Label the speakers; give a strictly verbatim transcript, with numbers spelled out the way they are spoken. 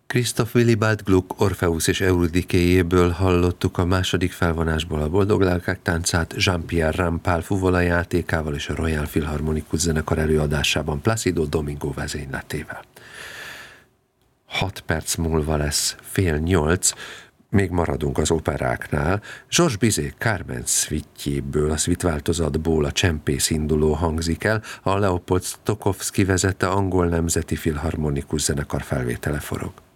Speaker 1: Christoph Willibald Gluck Orpheus és Euridikéjéből hallottuk a második felvonásból a Boldog Lelkek táncát Jean-Pierre Rampal fuvola játékával és a Royal Philharmonikus zenekar előadásában Placido Domingo vezényletével. Hat perc múlva lesz fél nyolc, még maradunk az operáknál. Georges Bizet Carmen szvittjéből, a szvitt változatból a Csempész induló hangzik el, a Leopold Stokowski vezette Angol Nemzeti Filharmonikus Zenekar felvétele forog.